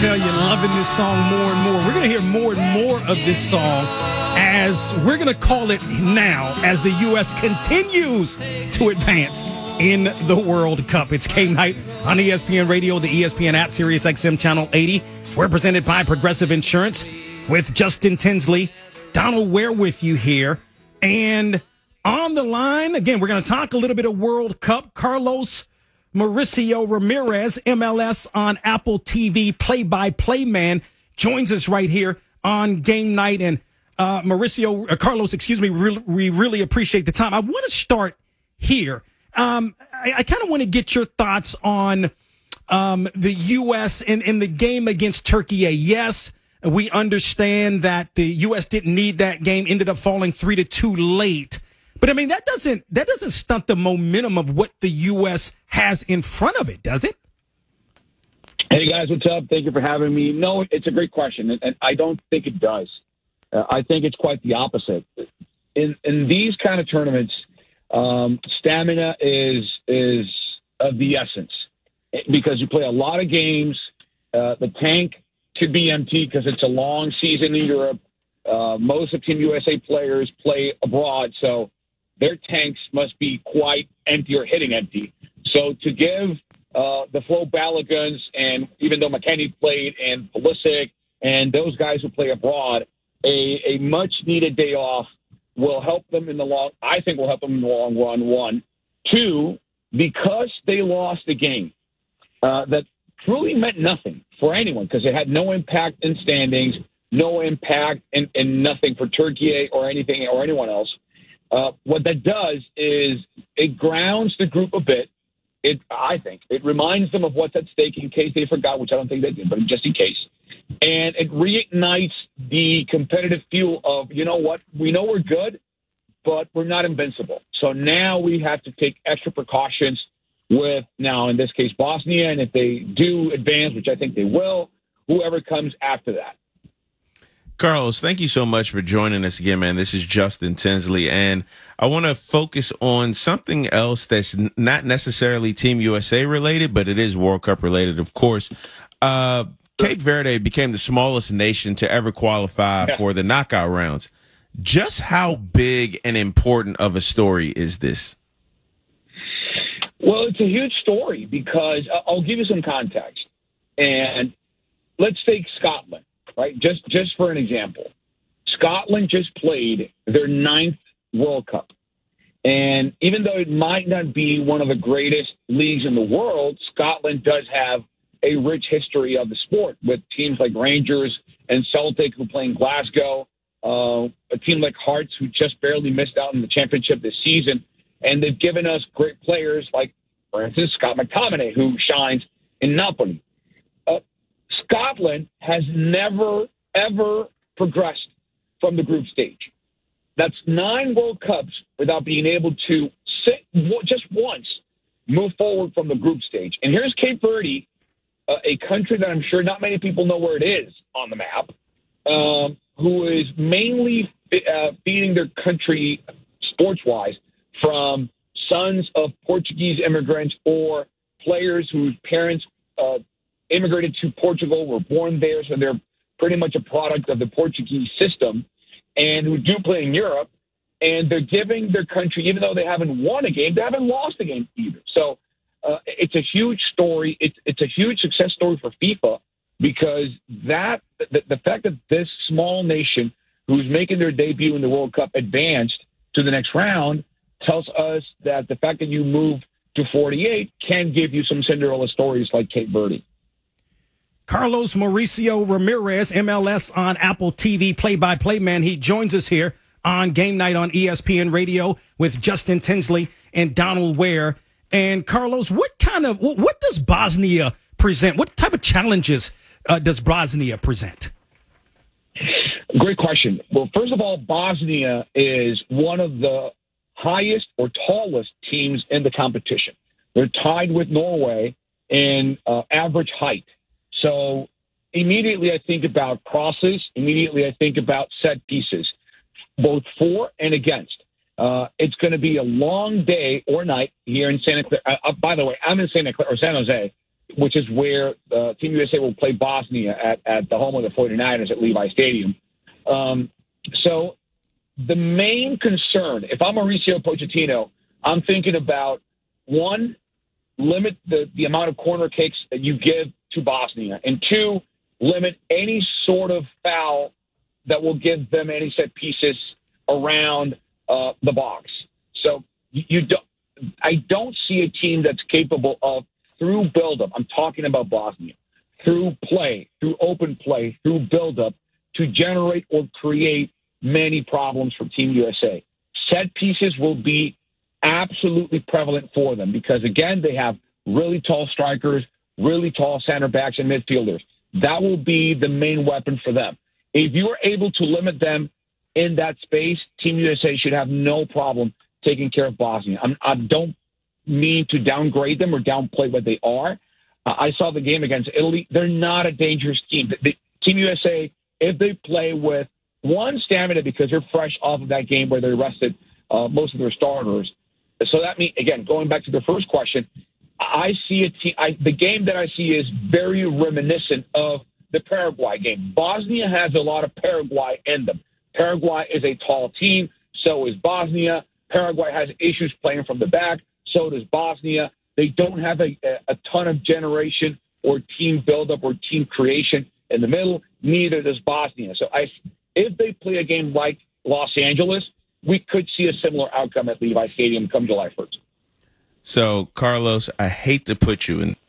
tell you, loving this song more and more. We're going to hear more and more of this song as we're going to call it now as the U.S. continues to advance in the World Cup. It's game night on ESPN Radio, the ESPN app, Sirius XM Channel 80. We're presented by Progressive Insurance with Justin Tinsley. Donald Ware with you here. And on the line, again, we're going to talk a little bit of World Cup. Carlos Mauricio Ramirez, MLS on Apple TV, play-by-play man, joins us right here on game night. And Carlos, we really appreciate the time. I want to start here. I kind of want to get your thoughts on the U.S. in the game against Turkey. Yes, we understand that the U.S. didn't need that game, ended up falling 3-2 late. But I mean, that doesn't stunt the momentum of what the U.S. has in front of it, does it? Hey guys, what's up? Thank you for having me. No, it's a great question, and I don't think it does. I think it's quite the opposite. In these kind of tournaments, stamina is of the essence because you play a lot of games. The tank could be empty because it's a long season in Europe. Most of Team USA players play abroad, so their tanks must be quite empty or hitting empty. So to give the Flo Balagans, and even though McKennie played, and Pulisic, and those guys who play abroad, a much-needed day off will help them in the long – I think will help them in the long run, one. Two, because they lost a game that truly meant nothing for anyone because it had no impact in standings, no impact and nothing for Turkey or anything or anyone else. What that does is it grounds the group a bit. I think it reminds them of what's at stake in case they forgot, which I don't think they did, but just in case. And it reignites the competitive fuel of, you know what, we know we're good, but we're not invincible. So now we have to take extra precautions with, now in this case, Bosnia, and if they do advance, which I think they will, whoever comes after that. Carlos, thank you so much for joining us again, man. This is Justin Tinsley, and I want to focus on something else that's not necessarily Team USA related, but it is World Cup related, of course. Cape Verde became the smallest nation to ever qualify for the knockout rounds. Just how big and important of a story is this? Well, it's a huge story because I'll give you some context. And let's take Scotland. Right, just for an example, Scotland just played their 9th World Cup. And even though it might not be one of the greatest leagues in the world, Scotland does have a rich history of the sport with teams like Rangers and Celtic who play in Glasgow, a team like Hearts who just barely missed out in the championship this season. And they've given us great players like, for instance, Scott McTominay, who shines in Napoli. Scotland has never, ever progressed from the group stage. That's 9 World Cups without being able to just once move forward from the group stage. And here's Cape Verde, a country that I'm sure not many people know where it is on the map, who is mainly feeding their country sports-wise from sons of Portuguese immigrants or players whose parents immigrated to Portugal, were born there, so they're pretty much a product of the Portuguese system, and who do play in Europe, and they're giving their country, even though they haven't won a game, they haven't lost a game either. So it's a huge story. It's a huge success story for FIFA because the fact that this small nation who's making their debut in the World Cup advanced to the next round tells us that the fact that you move to 48 can give you some Cinderella stories like Cape Verde. Carlos Mauricio Ramirez, MLS on Apple TV, play-by-play man. He joins us here on Game Night on ESPN Radio with Justin Tinsley and Donald Ware. And Carlos, what does Bosnia present? What type of challenges does Bosnia present? Great question. Well, first of all, Bosnia is one of the highest or tallest teams in the competition. They're tied with Norway in average height. So immediately I think about crosses. Immediately I think about set pieces, both for and against. It's going to be a long day or night here in Santa Clara. By the way, I'm in San Jose. which is where Team USA will play Bosnia at the home of the 49ers at Levi Stadium. So the main concern, if I'm Mauricio Pochettino, I'm thinking about, one, limit the amount of corner kicks that you give to Bosnia, and two, limit any sort of foul that will give them any set pieces around the box. So I don't see a team that's capable of, through buildup, I'm talking about Bosnia, through play, through open play, through buildup, to generate or create many problems for Team USA. Set pieces will be absolutely prevalent for them because, again, they have really tall strikers, really tall center backs and midfielders. That will be the main weapon for them. If you are able to limit them in that space, Team USA should have no problem taking care of Bosnia. I don't mean to downgrade them or downplay what they are. I saw the game against Italy. They're not a dangerous team. Team USA, if they play with one stamina because they're fresh off of that game where they rested most of their starters. So that means, again, going back to the first question, I see the game that I see is very reminiscent of the Paraguay game. Bosnia has a lot of Paraguay in them. Paraguay is a tall team. So is Bosnia. Paraguay has issues playing from the back. So does Bosnia. They don't have a ton of generation or team buildup or team creation in the middle. Neither does Bosnia. So if they play a game like Los Angeles, we could see a similar outcome at Levi Stadium come July 1st. So, Carlos, I hate to put you in.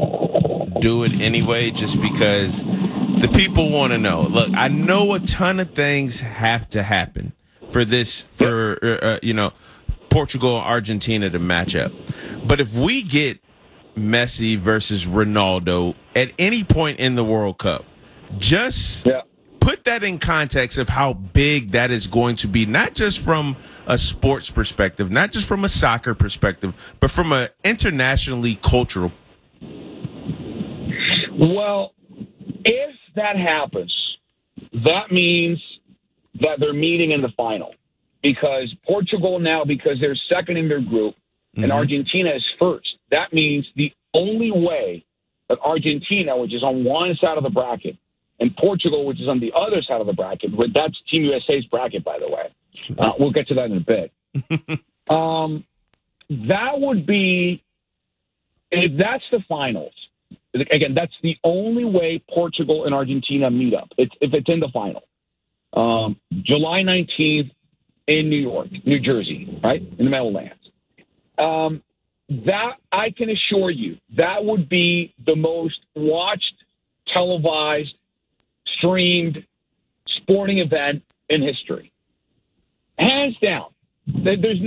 Do it anyway, just because the people want to know. Look, I know a ton of things have to happen for this, Portugal and Argentina to match up. But if we get Messi versus Ronaldo at any point in the World Cup, just put that in context of how big that is going to be, not just from a sports perspective, not just from a soccer perspective, but from an internationally cultural. Well, if that happens, that means that they're meeting in the final. Because Portugal now, because they're second in their group, and Argentina is first. That means the only way that Argentina, which is on one side of the bracket, and Portugal, which is on the other side of the bracket, that's Team USA's bracket, by the way. We'll get to that in a bit. That would be, if that's the finals, again, that's the only way Portugal and Argentina meet up, if it's in the final. July 19th in New York, New Jersey, right, in the Meadowlands. That, I can assure you, that would be the most watched, televised, streamed sporting event in history, hands down. There's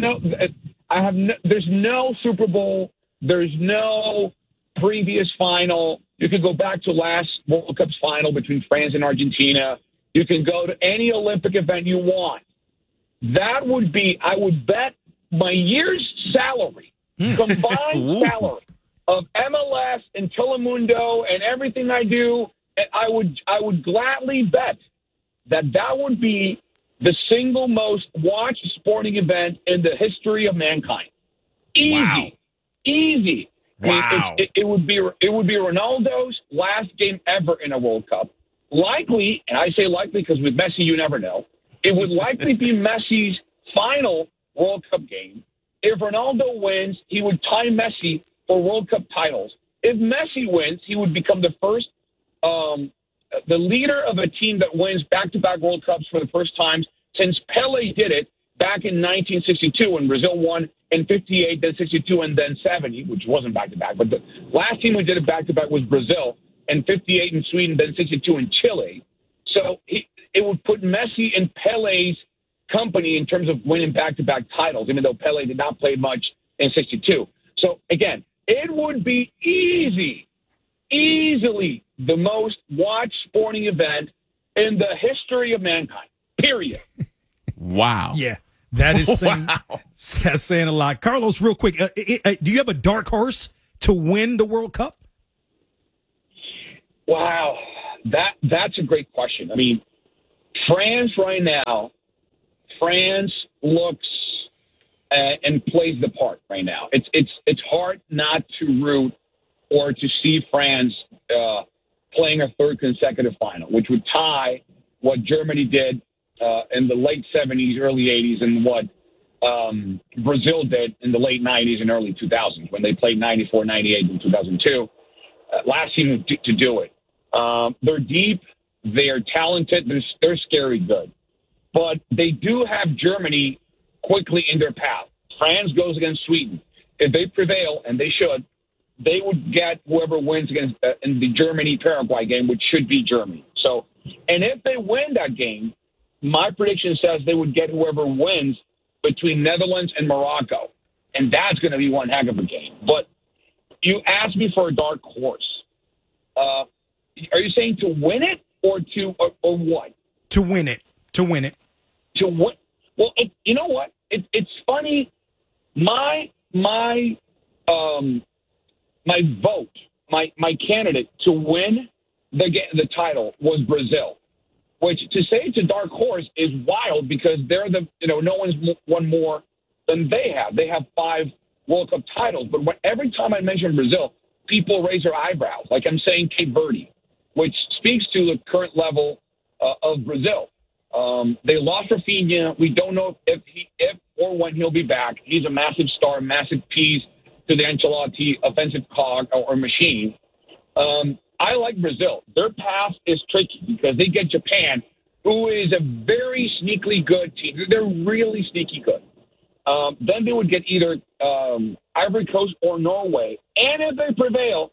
no Super Bowl. There's no previous final. You could go back to last World Cup's final between France and Argentina. You can go to any Olympic event you want. That would be, I would bet my year's salary, combined salary of MLS and Telemundo and everything I do, I would gladly bet that would be the single most watched sporting event in the history of mankind. Easy. Wow. Easy. Wow. It would be Ronaldo's last game ever in a World Cup. Likely, and I say likely because with Messi you never know, it would likely be Messi's final World Cup game. If Ronaldo wins, he would tie Messi for World Cup titles. If Messi wins, he would become the first, the leader of a team that wins back-to-back World Cups for the first time since Pele did it back in 1962 when Brazil won in 58, then 62, and then 70, which wasn't back-to-back. But the last team who did it back-to-back was Brazil, and 58 in Sweden, then 62 in Chile. So it would put Messi in Pele's company in terms of winning back-to-back titles, even though Pele did not play much in 62. So, again, it would be easily the most watched sporting event in the history of mankind, period. Wow. Yeah, that is saying, that's saying a lot. Carlos, real quick, do you have a dark horse to win the World Cup? Wow, that's a great question. I mean, France right now, France looks and plays the part right now. It's hard not to root or to see France playing a third consecutive final, which would tie what Germany did in the late 70s, early 80s, and what Brazil did in the late 90s and early 2000s when they played 94, 98, and 2002. Last season to do it. They're deep. They're talented. They're scary good. But they do have Germany quickly in their path. France goes against Sweden. If they prevail, and they should, they would get whoever wins against in the Germany-Paraguay game, which should be Germany. So, and if they win that game, my prediction says they would get whoever wins between Netherlands and Morocco. And that's going to be one heck of a game. But you asked me for a dark horse. Are you saying to win it or what? To win it. To win it. To win. Well, you know what? It's funny. My vote, my candidate to win the title was Brazil, which to say it's a dark horse is wild because they're no one's won more than they have. They have 5 World Cup titles, but every time I mention Brazil, people raise their eyebrows. Like I'm saying Cape Verde, which speaks to the current level of Brazil. They lost Rafinha. We don't know if or when he'll be back. He's a massive star, massive piece to the Ancelotti offensive cog or machine. I like Brazil. Their path is tricky because they get Japan, who is a very sneakily good team. They're really sneaky good. Then they would get either Ivory Coast or Norway. And if they prevail,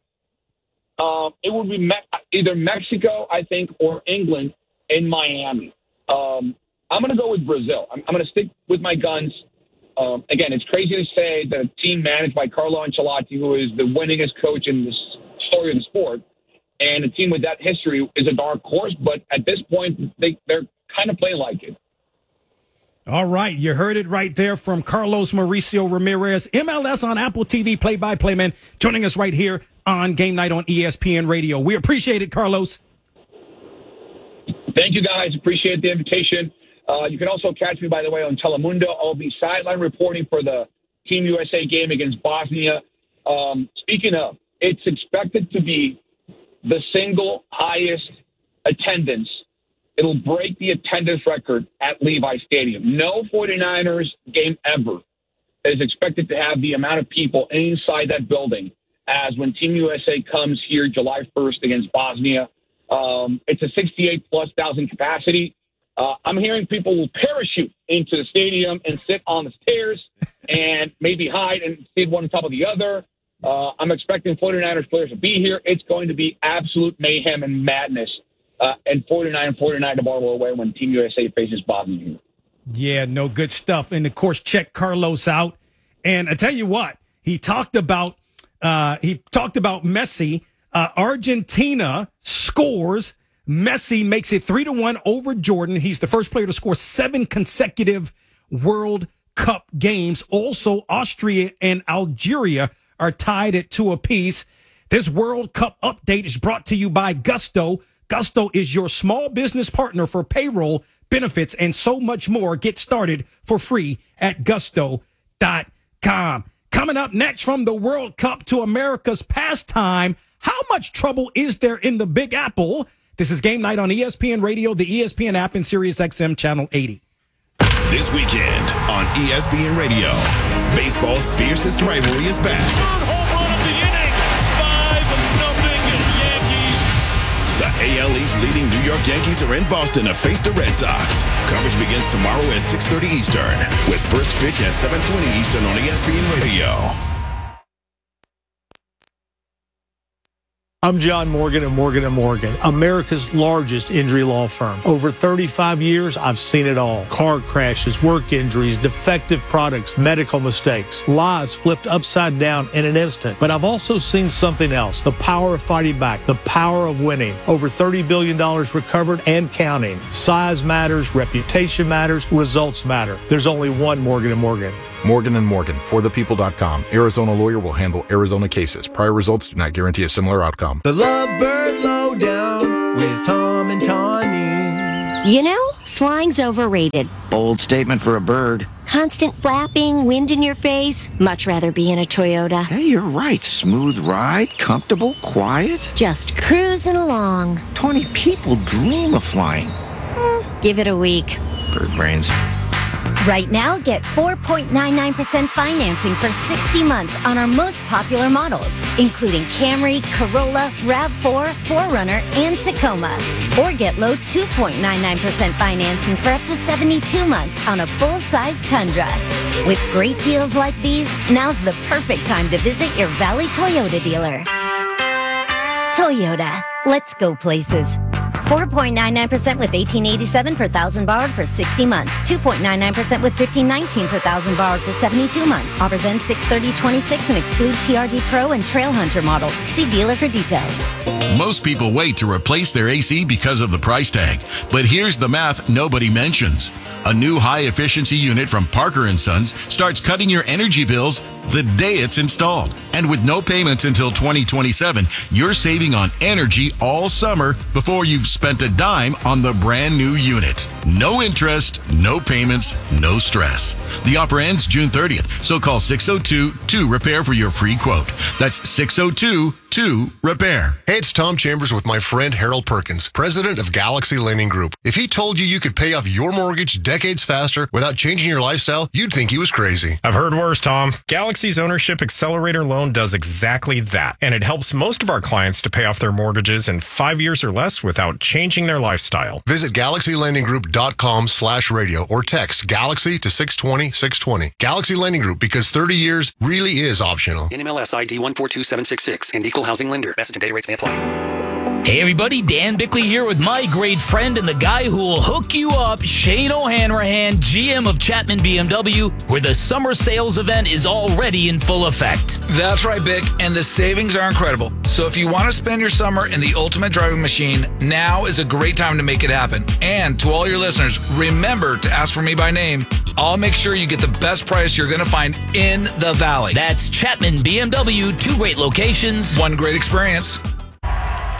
it would be either Mexico, I think, or England in Miami. I'm going to go with Brazil. I'm going to stick with my guns. Again, it's crazy to say that a team managed by Carlo Ancelotti, who is the winningest coach in the story of the sport, and a team with that history is a dark horse. But at this point, they're kind of playing like it. All right, you heard it right there from Carlos Mauricio Ramirez, MLS on Apple TV, play-by-play man, joining us right here on Game Night on ESPN Radio. We appreciate it, Carlos. Thank you, guys. Appreciate the invitation. You can also catch me, by the way, on Telemundo. I'll be sideline reporting for the Team USA game against Bosnia. Speaking of, it's expected to be the single highest attendance. It'll break the attendance record at Levi Stadium. No 49ers game ever is expected to have the amount of people inside that building as when Team USA comes here July 1st against Bosnia. It's a 68,000+ capacity. I'm hearing people will parachute into the stadium and sit on the stairs and maybe hide and sit one on top of the other. I'm expecting 49ers players to be here. It's going to be absolute mayhem and madness. And 49 to Baltimore away when Team USA faces Bosnia. Yeah, no, good stuff. And, of course, check Carlos out. And I tell you what, he talked about Messi. Argentina scores. Messi makes it 3-1 over Jordan. He's the first player to score 7 consecutive World Cup games. Also, Austria and Algeria are tied at 2 apiece. This World Cup update is brought to you by Gusto. Gusto is your small business partner for payroll, benefits, and so much more. Get started for free at gusto.com. Coming up next, from the World Cup to America's pastime, how much trouble is there in the Big Apple? This is Game Night on ESPN Radio, the ESPN app, and SiriusXM Channel 80. This weekend on ESPN Radio, baseball's fiercest rivalry is back. Home run of the inning, 5-0 Yankees. The AL East leading New York Yankees are in Boston to face the Red Sox. Coverage begins tomorrow at 6:30 Eastern, with first pitch at 7:20 Eastern on ESPN Radio. I'm John Morgan of Morgan & Morgan, America's largest injury law firm. Over 35 years, I've seen it all. Car crashes, work injuries, defective products, medical mistakes, lives flipped upside down in an instant. But I've also seen something else, the power of fighting back, the power of winning. Over $30 billion recovered and counting. Size matters, reputation matters, results matter. There's only one Morgan & Morgan. Morgan & Morgan, forthepeople.com. Arizona lawyer will handle Arizona cases. Prior results do not guarantee a similar outcome. The Lovebird Lowdown with Tom and Tawny. You know, flying's overrated. Bold statement for a bird. constant flapping, wind in your face. Much rather be in a Toyota. Hey, you're right. Smooth ride, comfortable, quiet. Just cruising along. 20 people dream of flying. Give it a week. Bird brains. Right now, get 4.99% financing for 60 months on our most popular models, including Camry, Corolla, RAV4, 4Runner, and Tacoma. Or get low 2.99% financing for up to 72 months on a full-size Tundra. With great deals like these, now's the perfect time to visit your Valley Toyota dealer. Toyota. Let's go places. 4.99% with $1,887 per thousand borrowed for 60 months. 2.99% with $1,519 per thousand borrowed for 72 months. Offers end 6/30/26 and exclude TRD Pro and Trail Hunter models. See dealer for details. Most people wait to replace their AC because of the price tag. But here's the math nobody mentions. A new high-efficiency unit from Parker & Sons starts cutting your energy bills the day it's installed. And with no payments until 2027, you're saving on energy all summer before you've spent a dime on the brand new unit. No interest, no payments, no stress. The offer ends June 30th, so call 602-2-REPAIR for your free quote. That's 602-2-REPAIR. Hey, it's Tom Chambers with my friend Harold Perkins, president of Galaxy Lending Group. If he told you you could pay off your mortgage decades faster without changing your lifestyle, you'd think he was crazy. I've heard worse, Tom. Galaxy's Ownership Accelerator Loan does exactly that, and it helps most of our clients to pay off their mortgages in 5 years or less without changing their lifestyle. Visit GalaxyLendingGroup.com/radio or text Galaxy to 620-620. Galaxy Lending Group, because 30 years really is optional. NMLS ID 142766 and equal housing lender. Message and data rates may apply. Hey everybody, Dan Bickley here with my great friend and the guy who will hook you up, Shane O'Hanrahan, GM of Chapman BMW, where the summer sales event is already in full effect. That's right, Bick, and the savings are incredible. So if you want to spend your summer in the ultimate driving machine, now is a great time to make it happen. And to all your listeners, remember to ask for me by name. I'll make sure you get the best price you're going to find in the Valley. That's Chapman BMW, 2 great locations, 1 great experience.